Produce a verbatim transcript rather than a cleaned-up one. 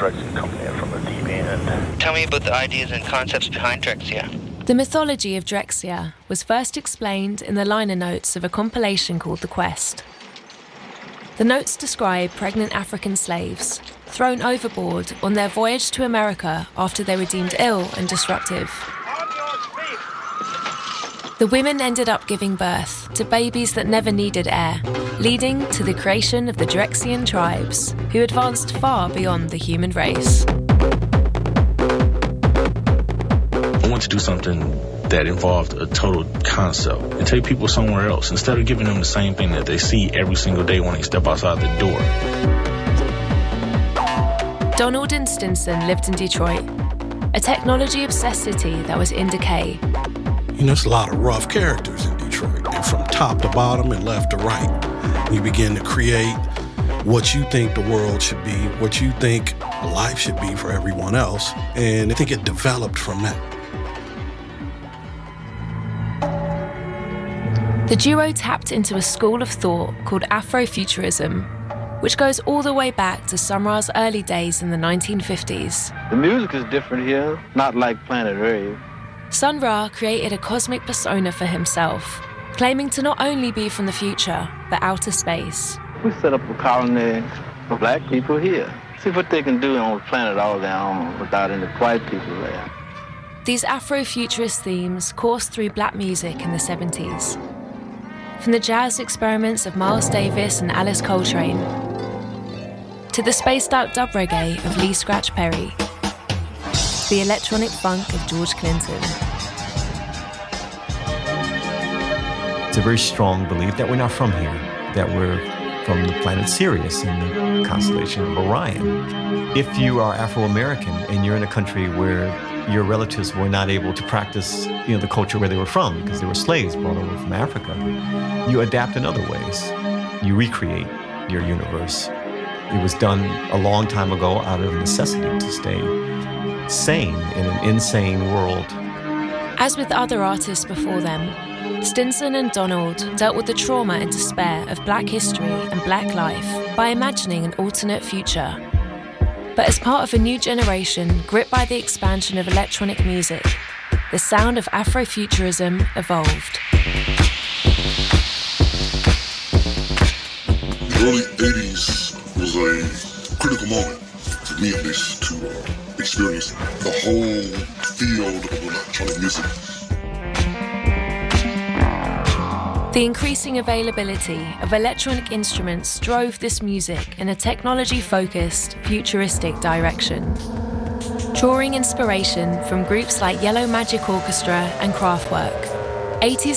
drugs coming in from the deep end. Tell me about the ideas and concepts behind Drexciya. The mythology of Drexciya was first explained in the liner notes of a compilation called The Quest. The notes describe pregnant African slaves thrown overboard on their voyage to America after they were deemed ill and disruptive. The women ended up giving birth to babies that never needed air, leading to the creation of the Drexciyan tribes, who advanced far beyond the human race. I want to do something that involved a total concept and take people somewhere else instead of giving them the same thing that they see every single day when they step outside the door. Donald and Stinson lived in Detroit, a technology-obsessed city that was in decay. You know, there's a lot of rough characters in Detroit. They're from top to bottom and left to right. You begin to create what you think the world should be, what you think life should be for everyone else, and I think it developed from that. The duo tapped into a school of thought called Afrofuturism, which goes all the way back to Sun Ra's early days in the nineteen fifties. The music is different here, not like Planet Rave. Sun Ra created a cosmic persona for himself, claiming to not only be from the future, but outer space. We set up a colony for black people here. See what they can do on the planet all their own without any white people there. These Afrofuturist themes coursed through black music in the seventies. From the jazz experiments of Miles Davis and Alice Coltrane, to the spaced-out dub reggae of Lee Scratch Perry, the electronic funk of George Clinton. It's a very strong belief that we're not from here, that we're from the planet Sirius in the constellation of Orion. If you are Afro-American and you're in a country where your relatives were not able to practice, you know, the culture where they were from because they were slaves brought over from Africa, you adapt in other ways. You recreate your universe. It was done a long time ago out of necessity to stay sane in an insane world. As with other artists before them, Stinson and Donald dealt with the trauma and despair of black history and black life by imagining an alternate future. But as part of a new generation gripped by the expansion of electronic music, the sound of Afrofuturism evolved. The early eighties was a critical moment, for me at least, to uh, experience the whole field of electronic music. The increasing availability of electronic instruments drove this music in a technology-focused, futuristic direction, drawing inspiration from groups like Yellow Magic Orchestra and Kraftwerk. eighties